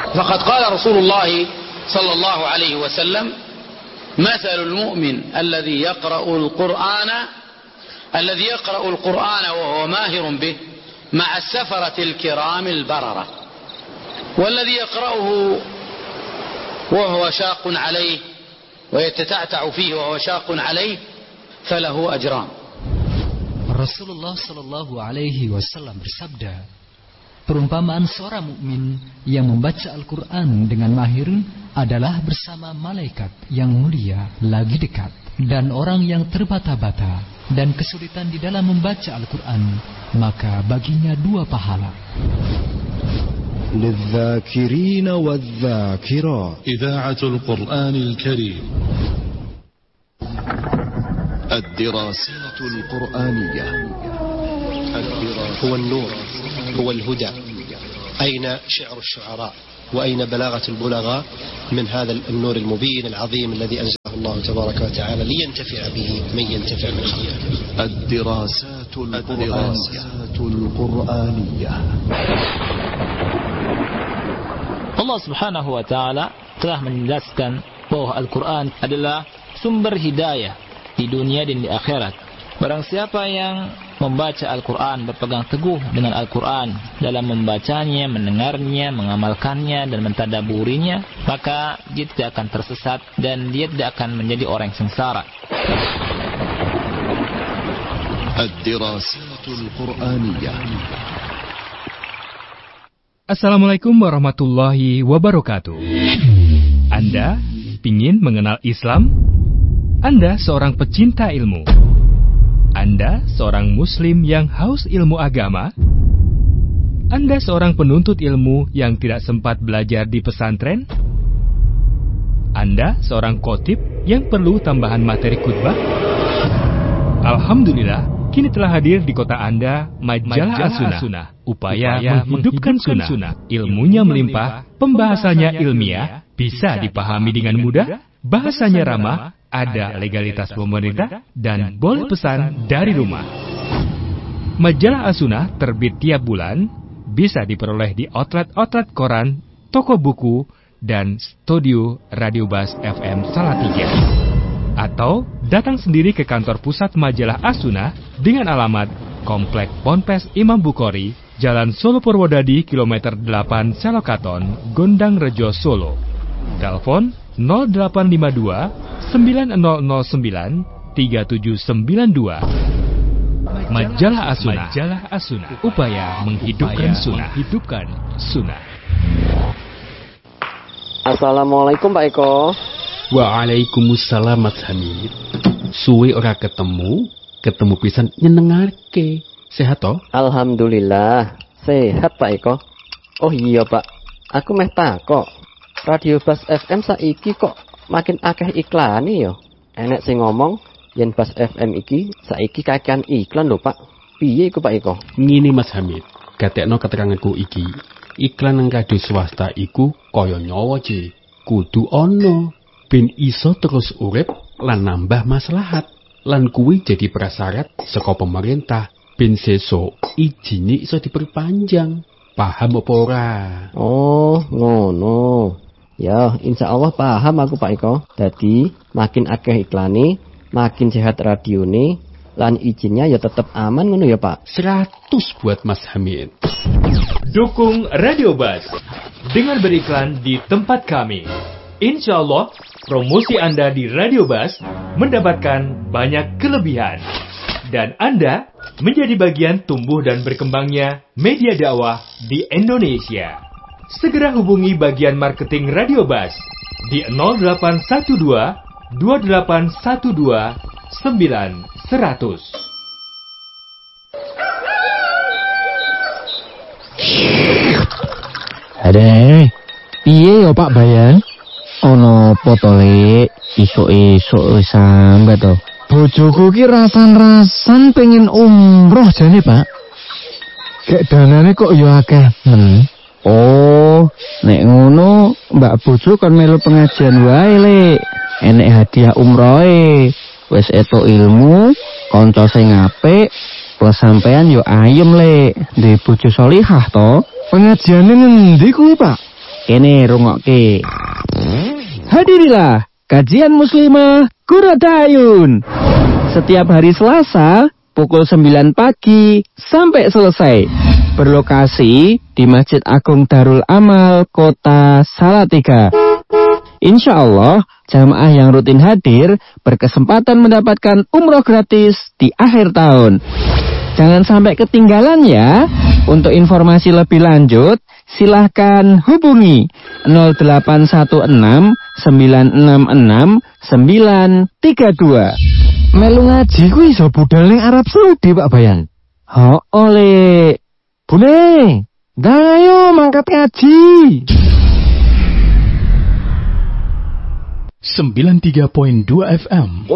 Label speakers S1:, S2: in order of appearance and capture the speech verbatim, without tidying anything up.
S1: فقد قال رسول الله صلى الله عليه وسلم مثل المؤمن الذي يقرأ القرآن الذي يقرأ القرآن وهو ماهر به مع السفرة الكرام البررة والذي يقرأه وهو شاق عليه ويتتعتع فيه وهو شاق عليه فله أجران.
S2: Rasulullah Shallallahu Alaihi Wasallam bersabda, perumpamaan seorang mukmin yang membaca Al-Quran dengan mahir adalah bersama malaikat yang mulia lagi dekat, dan orang yang terbata-bata dan kesulitan di dalam membaca Al-Quran, maka baginya dua pahala.
S3: للذاكرين والذاكرات
S4: إذاعة القرآن الكريم.
S3: الدراسات القرآنية.
S5: هو النور، هو الهدى. أين شعر الشعراء وأين بلاغة البلغاء من هذا النور المبين العظيم الذي أنزله الله تبارك وتعالى لينتفع به من ينتفع من خلقه.
S3: الدراسات القرآنية.
S6: Allah Subhanahu wa taala telah menjelaskan bahwa Al-Quran adalah sumber hidayah di dunia dan di akhirat. Barang siapa yang membaca Al-Quran, berpegang teguh dengan Al-Quran dalam membacanya, mendengarnya, mengamalkannya dan mentadaburinya, maka dia tidak akan tersesat dan dia tidak akan menjadi orang yang sengsara.
S3: Ad-Dirasatul Qur'aniyah.
S7: Assalamualaikum warahmatullahi wabarakatuh. Anda ingin mengenal Islam? Anda seorang pecinta ilmu? Anda seorang muslim yang haus ilmu agama? Anda seorang penuntut ilmu yang tidak sempat belajar di pesantren? Anda seorang khotib yang perlu tambahan materi khutbah? Alhamdulillah, kini telah hadir di kota Anda Majalah As-Sunnah, upaya, upaya menghidupkan sunnah. sunnah. Ilmunya melimpah, pembahasannya ilmiah, bisa dipahami dengan mudah, bahasanya ramah, ada legalitas pemerintah, dan boleh pesan dari rumah. Majalah As-Sunnah terbit tiap bulan, bisa diperoleh di outlet-outlet koran, toko buku, dan studio Radio Bas F M Salatiga. Atau datang sendiri ke kantor pusat Majalah As-Sunnah dengan alamat Komplek Ponpes Imam Bukhari, Jalan Solo Purwodadi, kilometer delapan Selokaton, Gondang Rejo, Solo. Telepon nol delapan lima dua sembilan nol nol sembilan tiga tujuh sembilan dua. Majalah As-Sunnah, Majalah As-Sunnah, upaya menghidupkan sunnah. Hidupkan sunnah.
S8: Assalamualaikum Pak Eko.
S9: Waalaikumsalam Mas Hamid. Suwe ora ketemu, ketemu pisan nyenengake. Sehat toh?
S8: Alhamdulillah, sehat Pak Eko. Oh iya Pak, aku meh takok. Radio Bas F M saiki kok makin akeh iklan yo. Enek sing ngomong yen Bas F M iki saiki kakean iklan lho Pak. Piye iku Pak Eko?
S9: Ngene Mas Hamid, gatekno keteranganku iki. Iklan nang radio swasta iku kaya nyawa je. Kudu ono ben iso terus urip lan nambah maslahat, lan kuwi jadi prasyarat saka pemerintah ben sesuk ijine iso diperpanjang. Paham apa ora?
S8: Oh, ngono. Ya, insya Allah paham aku Pak Eko. Dadi makin akeh iklane, makin sehat radione, lan izinnya ya tetap aman ngono ya Pak.
S9: seratus buat Mas Hamid.
S7: Dukung Radio Bas dengan beriklan di tempat kami. Insya Allah, promosi Anda di Radio Bas mendapatkan banyak kelebihan. Dan Anda menjadi bagian tumbuh dan berkembangnya media dakwah di Indonesia. Segera hubungi bagian marketing Radio Bas di nol delapan satu dua dua delapan satu dua sembilan seratus.
S10: Ada, piye ya Pak Bayan? Ono potole isuk-isuk sambat to. Bojoku ki rasan-rasan pengen umroh jane Pak. Kek danane kok ya akeh men. Oh, nek ngono Mbak bojo kan melu pengajian wae le. Enek hadiah umrohe. Wis etuk ilmu, kanca sing apik, plus sampean yo ayem le. Duwe bojo salihah to. Pengajiane ngendi kuwi Pak? Kene rungokke. Hadirilah kajian muslimah Quradayun. Setiap hari Selasa pukul sembilan pagi sampai selesai. Berlokasi di Masjid Agung Darul Amal Kota Salatiga. Insya Allah, jamaah yang rutin hadir berkesempatan mendapatkan umroh gratis di akhir tahun. Jangan sampai ketinggalan ya. Untuk informasi lebih lanjut, silahkan hubungi nol delapan satu enam sembilan enam enam sembilan tiga dua.
S11: Melu ngaji ku iso budal ning Arab Saudi, Pak Bayan.
S10: Ho oleh.
S11: Bune, dah ayo mangkat ngaji.
S7: sembilan puluh tiga koma dua F M